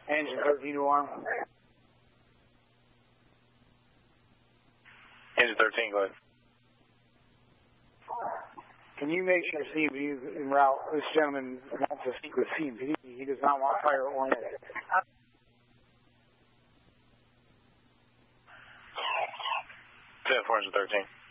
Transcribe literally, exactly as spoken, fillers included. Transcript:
Engine thirteen to alarm. Engine thirteen, go ahead. Can you make sure C M P is en route? This gentleman wants to speak with C M P. He does not want fire oriented. ten four, Engine thirteen.